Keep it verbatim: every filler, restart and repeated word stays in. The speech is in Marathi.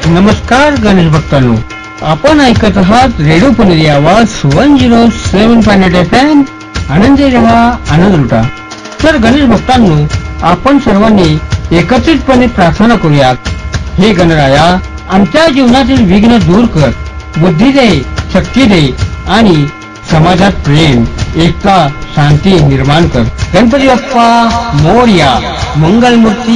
नमस्कार गणेश भक्तांनो, आपण ऐकत आहात रेडिओ पुणेरी आवाज वन झिरो सेवन पॉइंट एट एफ एम. आनंदी रहा, आनंद लुटा. तर गणेश भक्तांनो, आपण सर्वांनी एकत्रितपणे प्रार्थना करूयात. हे गणराया, आमच्या जीवनातील विघ्न दूर कर, बुद्धी दे, शक्ती दे आणि समाजात प्रेम, एकता, शांती निर्माण कर. गणपती बाप्पा मोरया. मंगलमूर्ती